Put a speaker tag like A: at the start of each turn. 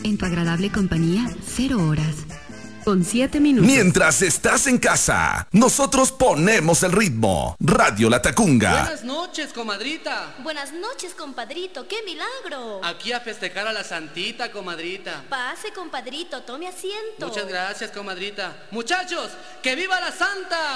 A: En tu agradable compañía, 0 horas. Con 7 minutos.
B: Mientras estás en casa, nosotros ponemos el ritmo. Radio La Tacunga.
C: Buenas noches, comadrita.
D: Buenas noches, compadrito. ¡Qué milagro!
C: Aquí a festejar a la santita, comadrita.
D: Pase, compadrito. Tome asiento.
C: Muchas gracias, comadrita. Muchachos, ¡que viva la santa!